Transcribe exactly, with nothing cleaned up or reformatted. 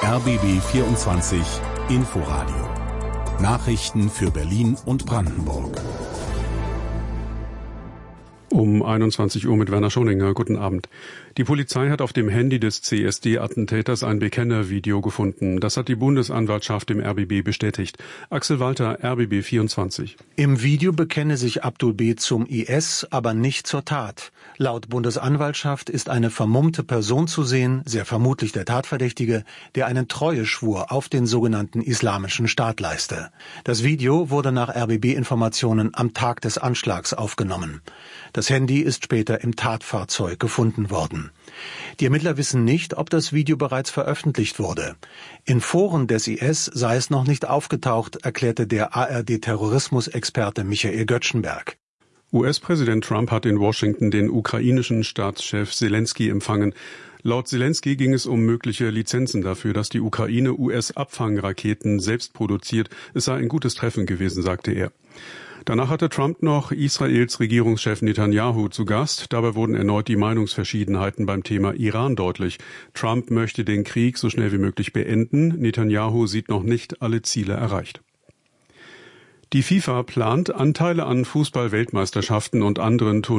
R B B vierundzwanzig Inforadio. Nachrichten für Berlin und Brandenburg. Um einundzwanzig Uhr mit Werner Schoninger. Guten Abend. Die Polizei hat auf dem Handy des C S D-Attentäters ein Bekennervideo gefunden. Das hat die Bundesanwaltschaft dem R B B bestätigt. Axel Walter, R B B vierundzwanzig. Im Video bekenne sich Abdul B. zum I S, aber nicht zur Tat. Laut Bundesanwaltschaft ist eine vermummte Person zu sehen, sehr vermutlich der Tatverdächtige, der einen Treueschwur auf den sogenannten Islamischen Staat leiste. Das Video wurde nach R B B-Informationen am Tag des Anschlags aufgenommen. Das Handy ist später im Tatfahrzeug gefunden worden. Die Ermittler wissen nicht, ob das Video bereits veröffentlicht wurde. In Foren des I S sei es noch nicht aufgetaucht, erklärte der A R D-Terrorismusexperte Michael Göttschenberg. U S-Präsident Trump hat in Washington den ukrainischen Staatschef Selensky empfangen. Laut Selensky ging es um mögliche Lizenzen dafür, dass die Ukraine U S-Abfangraketen selbst produziert. Es sei ein gutes Treffen gewesen, sagte er. Danach hatte Trump noch Israels Regierungschef Netanyahu zu Gast. Dabei wurden erneut die Meinungsverschiedenheiten beim Thema Iran deutlich. Trump möchte den Krieg so schnell wie möglich beenden. Netanyahu sieht noch nicht alle Ziele erreicht. Die FIFA plant, Anteile an Fußball-Weltmeisterschaften und anderen Turnieren